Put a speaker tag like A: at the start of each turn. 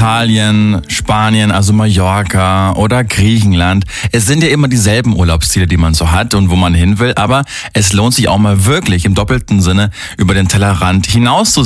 A: Italien, Spanien, also Mallorca oder Griechenland. Es sind ja immer dieselben Urlaubsziele, die man so hat und wo man hin will, aber es lohnt sich auch mal wirklich im doppelten Sinne über den Tellerrand hinaus zu